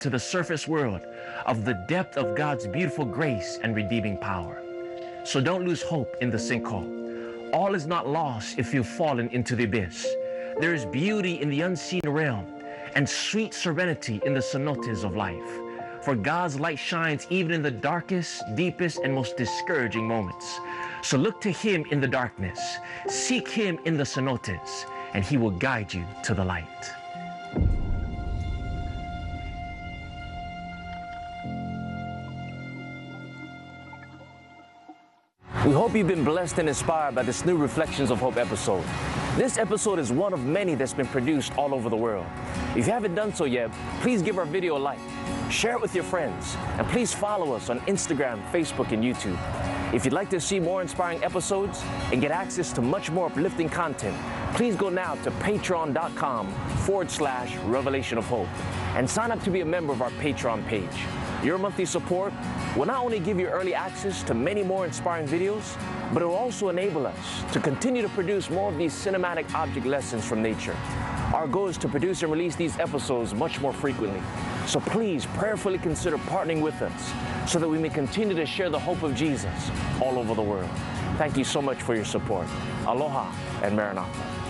to the surface world of the depth of God's beautiful grace and redeeming power. So don't lose hope in the sinkhole. All is not lost if you've fallen into the abyss. There is beauty in the unseen realm and sweet serenity in the cenotes of life. For God's light shines even in the darkest, deepest, and most discouraging moments. So look to Him in the darkness, seek Him in the cenotes, and He will guide you to the light. We hope you've been blessed and inspired by this new Reflections of Hope episode. This episode is one of many that's been produced all over the world. If you haven't done so yet, please give our video a like, share it with your friends, and please follow us on Instagram, Facebook, and YouTube. If you'd like to see more inspiring episodes and get access to much more uplifting content, please go now to patreon.com/Revelation of Hope and sign up to be a member of our Patreon page. Your monthly support will not only give you early access to many more inspiring videos, but it will also enable us to continue to produce more of these cinematic object lessons from nature. Our goal is to produce and release these episodes much more frequently. So please prayerfully consider partnering with us so that we may continue to share the hope of Jesus all over the world. Thank you so much for your support. Aloha and Maranatha.